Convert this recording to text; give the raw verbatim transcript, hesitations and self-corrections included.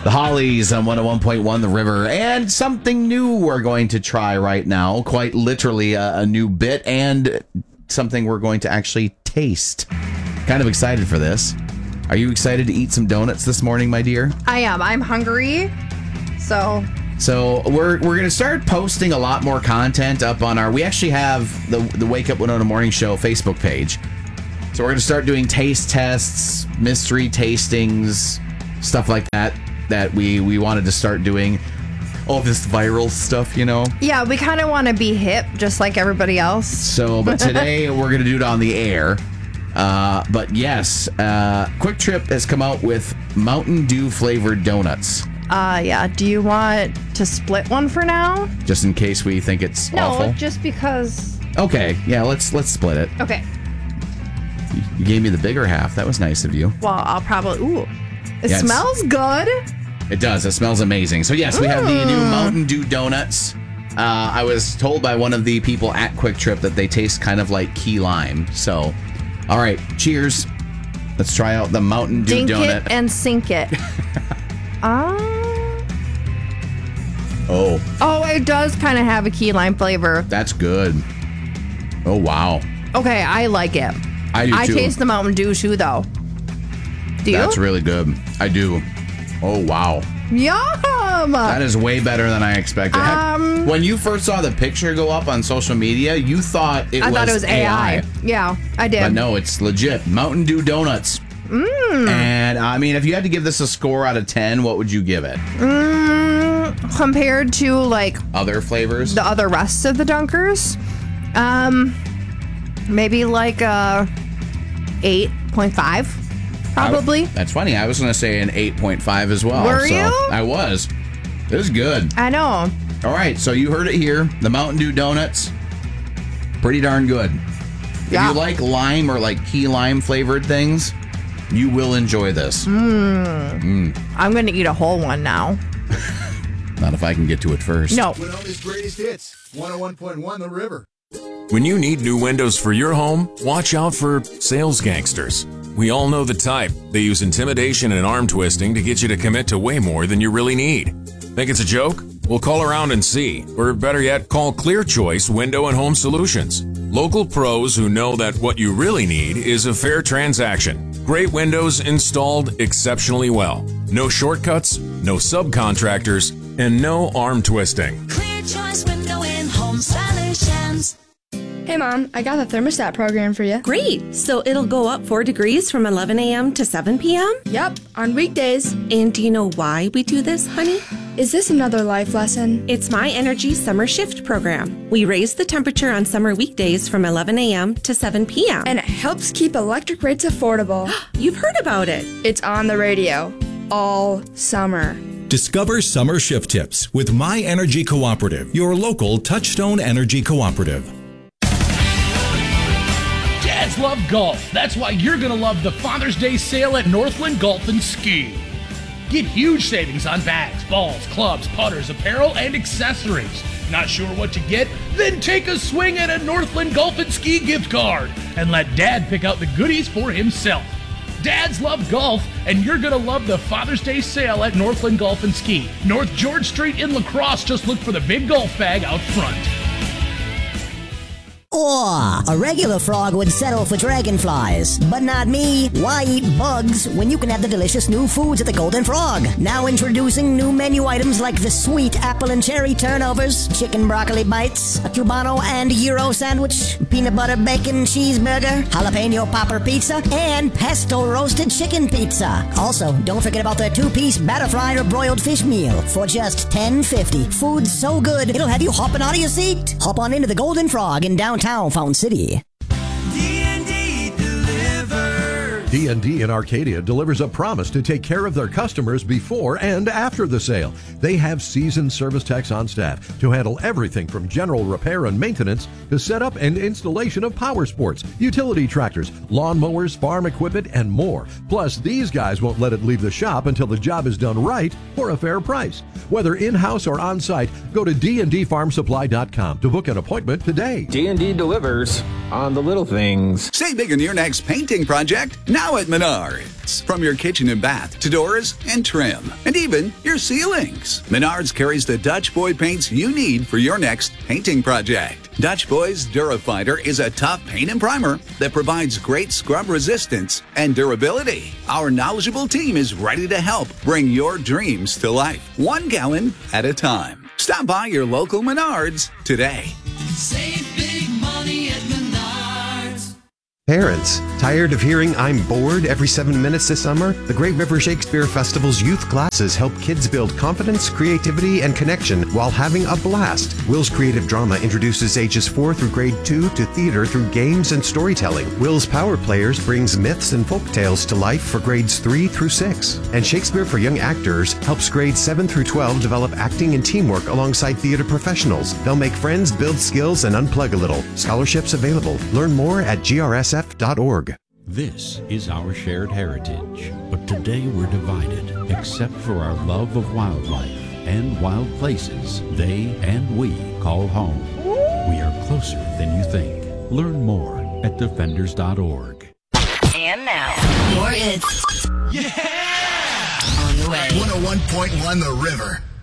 The Hollies on one oh one point one The River. And something new we're going to try right now. Quite literally a, a new bit and something we're going to actually taste. Kind of excited for this. Are you excited to eat some donuts this morning, my dear? I am. I'm hungry. So... So we're we're going to start posting a lot more content up on our... We actually have the, the Wake Up Winona Morning Show Facebook page. So we're going to start doing taste tests, mystery tastings, stuff like that, that we, we wanted to start doing. All this viral stuff, you know? Yeah, we kind of want to be hip, just like everybody else. So, but today we're going to do it on the air. Uh, but yes, uh, Quick Trip has come out with Mountain Dew flavored donuts. Uh, yeah. Do you want to split one for now? Just in case we think it's no, awful? No, just because... Okay, yeah, let's let's split it. Okay. You gave me the bigger half. That was nice of you. Well, I'll probably... Ooh. It yeah, smells good. It does. It smells amazing. So, yes, we have the new Mountain Dew donuts. Uh, I was told by one of the people at Quick Trip that they taste kind of like key lime. So, all right, cheers. Let's try out the Mountain Dew Dink donut. it and sink it. Ah. Oh. Oh, it does kind of have a key lime flavor. That's good. Oh, wow. Okay, I like it. I do, I too. taste the Mountain Dew, too, though. Do you? That's really good. I do. Oh, wow. Yum! That is way better than I expected. Um, when you first saw the picture go up on social media, you thought it I was thought it was A I. A I. Yeah, I did. But no, it's legit. Mountain Dew donuts. Mm. And, I mean, if you had to give this a score out of ten, what would you give it? Mm, compared to, like... Other flavors? The other rest of the Dunkers? Um, maybe like a eight point five, probably. I, that's funny. I was going to say an eight point five as well. Were so you? I was. It was good. I know. All right, so you heard it here. The Mountain Dew donuts, pretty darn good. Yeah. If you like lime or like key lime flavored things, you will enjoy this. Mm. Mm. I'm going to eat a whole one now. Not if I can get to it first. No. Winona's greatest hits, one oh one point one The River. When you need new windows for your home, watch out for sales gangsters. We all know the type. They use intimidation and arm twisting to get you to commit to way more than you really need. Think it's a joke? Well, call around and see. Or better yet, call Clear Choice Window and Home Solutions. Local pros who know that what you really need is a fair transaction. Great windows installed exceptionally well. No shortcuts, no subcontractors, and no arm twisting. Clear Choice Window and Home Solutions. Hey, Mom, I got the thermostat program for you. Great. So it'll go up four degrees from eleven a.m. to seven p.m.? Yep, on weekdays. And do you know why we do this, honey? Is this another life lesson? It's My Energy Summer Shift program. We raise the temperature on summer weekdays from eleven a.m. to seven p.m. And it helps keep electric rates affordable. You've heard about it. It's on the radio all summer. Discover summer shift tips with My Energy Cooperative, your local Touchstone Energy Cooperative. Dads love golf. That's why you're going to love the Father's Day sale at Northland Golf and Ski. Get huge savings on bags, balls, clubs, putters, apparel, and accessories. Not sure what to get? Then take a swing at a Northland Golf and Ski gift card and let Dad pick out the goodies for himself. Dads love golf, and you're going to love the Father's Day sale at Northland Golf and Ski. North George Street in La Crosse. Just look for the big golf bag out front. Or a regular frog would settle for dragonflies. But not me. Why eat bugs when you can have the delicious new foods at the Golden Frog? Now introducing new menu items like the sweet apple and cherry turnovers, chicken broccoli bites, a Cubano and Euro sandwich, peanut butter bacon cheeseburger, jalapeno popper pizza, and pesto roasted chicken pizza. Also, don't forget about the two-piece batter fry or broiled fish meal for just ten fifty. Food so good, it'll have you hopping out of your seat. Hop on into the Golden Frog in downtown Fountain City. D and D in Arcadia delivers a promise to take care of their customers before and after the sale. They have seasoned service techs on staff to handle everything from general repair and maintenance to setup and installation of power sports, utility tractors, lawn mowers, farm equipment, and more. Plus, these guys won't let it leave the shop until the job is done right for a fair price. Whether in-house or on-site, go to d and d farm supply dot com to book an appointment today. D and D delivers on the little things. Save big on your next painting project. Now now at Menards. From your kitchen and bath to doors and trim, and even your ceilings. Menards carries the Dutch Boy paints you need for your next painting project. Dutch Boy's Durafighter is a tough paint and primer that provides great scrub resistance and durability. Our knowledgeable team is ready to help bring your dreams to life, one gallon at a time. Stop by your local Menards today. Save big money at Menards. Parents, tired of hearing "I'm bored" every seven minutes this summer? The Great River Shakespeare Festival's youth classes help kids build confidence, creativity, and connection while having a blast. Will's Creative Drama introduces ages four through grade two to theater through games and storytelling. Will's Power Players brings myths and folk tales to life for grades three through six. And Shakespeare for Young Actors helps grades seven through twelve develop acting and teamwork alongside theater professionals. They'll make friends, build skills, and unplug a little. Scholarships available. Learn more at G R S F dot org. This is our shared heritage, but today we're divided, except for our love of wildlife and wild places they and we call home. We are closer than you think. Learn more at defenders dot org. And now, more hits. Yeah! On the way. one oh one point one The River.